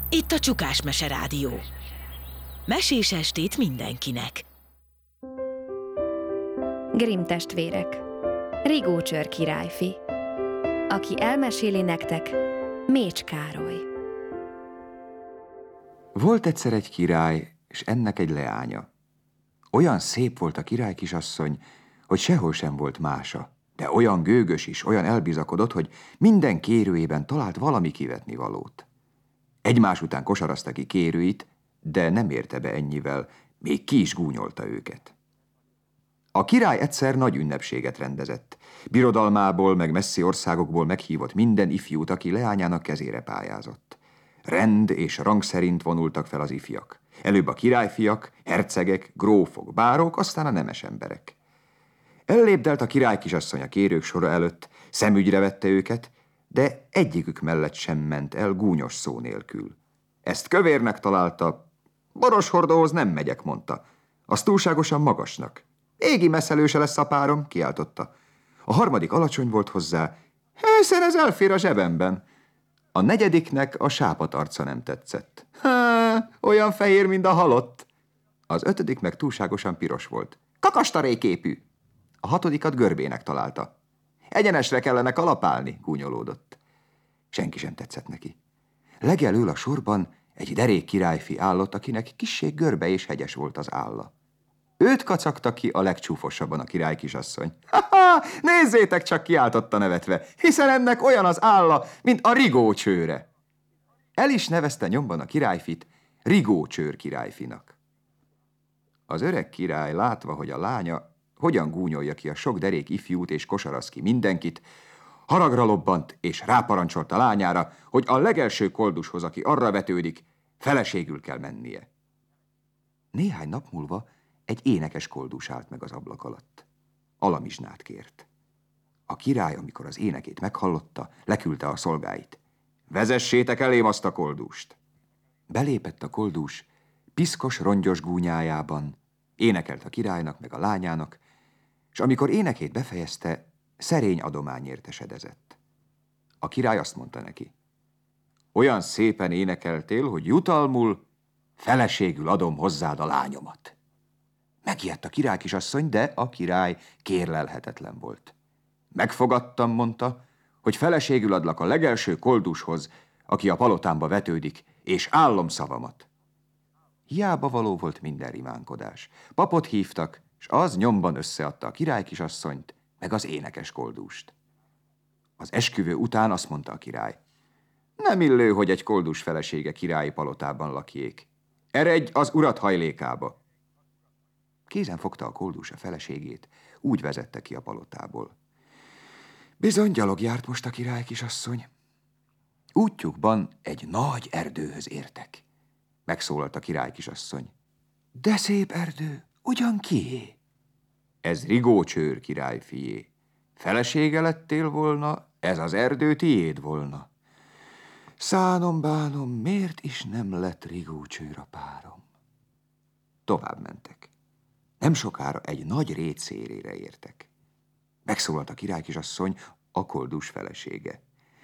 Itt a Csukás Mese Rádió. Mesés estét mindenkinek. Grimm testvérek. Rigócsőr királyfi. Aki elmeséli nektek, Mécs Károly. Volt egyszer egy király, és ennek egy leánya. Olyan szép volt a királykisasszony, hogy sehol sem volt mása, de olyan gőgös is, olyan elbizakodott, hogy minden kérőjében talált valami kivetnivalót. Egymás után kosarazta ki kérőit, de nem érte be ennyivel, még ki is gúnyolta őket. A király egyszer nagy ünnepséget rendezett. Birodalmából, meg messzi országokból meghívott minden ifjút, aki leányának kezére pályázott. Rend és rang szerint vonultak fel az ifjak. Előbb a királyfiak, hercegek, grófok, bárók, aztán a nemes emberek. Ellépdelt a királykisasszony a kérők sora előtt, szemügyre vette őket, de egyikük mellett sem ment el gúnyos szó nélkül. Ezt kövérnek találta, boroshordóhoz nem megyek, mondta. Az túlságosan magasnak. Égi messzelőse lesz a párom, kiáltotta. A harmadik alacsony volt hozzá, hiszen ez elfér a zsebemben. A negyediknek a sápat arca nem tetszett. Olyan fehér, mint a halott. Az ötödik meg túlságosan piros volt. Kakastaréképű. A hatodikat görbének találta. Egyenesre kellene kalapálni, gúnyolódott. Senki sem tetszett neki. Legelől a sorban egy derék királyfi állott, akinek kissé görbe és hegyes volt az álla. Őt kacagta ki a legcsúfosabban a királykisasszony. Ha-ha, nézzétek csak, kiáltotta nevetve, hiszen ennek olyan az álla, mint a rigócsőre. El is nevezte nyomban a királyfit Rigócsőr királyfinak. Az öreg király látva, hogy a lánya hogyan gúnyolja ki a sok derék ifjút és kosaraz ki mindenkit, haragra lobbant és ráparancsolt a lányára, hogy a legelső koldushoz, aki arra vetődik, feleségül kell mennie. Néhány nap múlva egy énekes koldus állt meg az ablak alatt. Alamizsnát kért. A király, amikor az énekét meghallotta, leküldte a szolgáit. Vezessétek elém azt a koldust. Belépett a koldus, piszkos, rongyos gúnyájában, énekelt a királynak meg a lányának, és amikor énekét befejezte, szerény adományért esedezett. A király azt mondta neki, olyan szépen énekeltél, hogy jutalmul feleségül adom hozzád a lányomat. Megijedt a királykisasszony, de a király kérlelhetetlen volt. Megfogadtam, mondta, hogy feleségül adlak a legelső koldushoz, aki a palotámba vetődik, és állom szavamat. Hiába való volt minden rimánkodás. Papot hívtak, és az nyomban összeadta a királykisasszonyt, meg az énekes koldust. Az esküvő után azt mondta a király, nem illő, hogy egy koldus felesége királyi palotában lakjék. Eredj az urat hajlékába. Kézen fogta a koldus a feleségét, úgy vezette ki a palotából. Bizony gyalog járt most a királykisasszony. Útjukban egy nagy erdőhöz értek. Megszólalt a királykisasszony. De szép erdő, ugyan kié? Ez Rigócsőr királyfié. Felesége lettél volna, ez az erdő tiéd volna. Szánom, bánom, miért is nem lett Rigócsőr a párom? Tovább mentek. Nem sokára egy nagy rét szélére értek. Megszólalt a királykisasszony, a koldus felesége.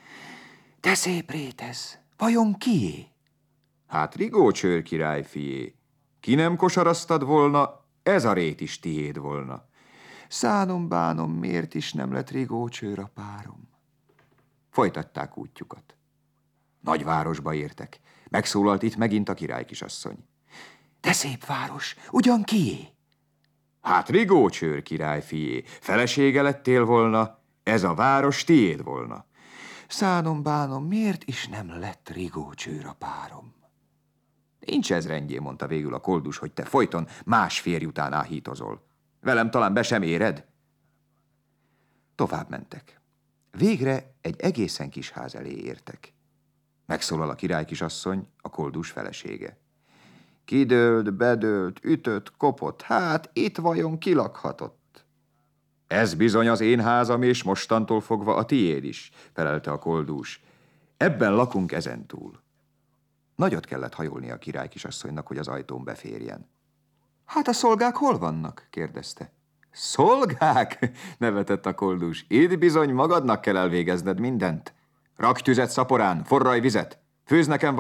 De szép rét ez, vajon kié? Hát Rigócsőr királyfié. Ki nem kosaraztad volna, ez a rét is tiéd volna. Szánom, bánom, miért is nem lett Rigócsőr a párom? Folytatták útjukat. Nagy városba értek. Megszólalt itt megint a királykisasszony. De szép város, ugyan kié? Hát Rigócsőr királyfié, felesége lettél volna, ez a város tiéd volna. Szánom, bánom, miért is nem lett Rigócsőr a párom? Nincs ez rendjén, mondta végül a koldus, hogy te folyton más férj után áhítozol. Velem talán be sem éred? Tovább mentek. Végre egy egészen kis ház elé értek. Megszólal a királykisasszony, a koldus felesége. Kidőlt, bedőlt, ütött, kopott, hát itt vajon kilakhatott? Ez bizony az én házam, és mostantól fogva a tiéd is, felelte a koldus. Ebben lakunk ezentúl. Nagyot kellett hajolni a királykisasszonynak, hogy az ajtón beférjen. Hát a szolgák hol vannak? kérdezte. Szolgák? nevetett a koldus. Itt bizony magadnak kell elvégezned mindent. Rakj tüzet szaporán, forraj vizet, főz nekem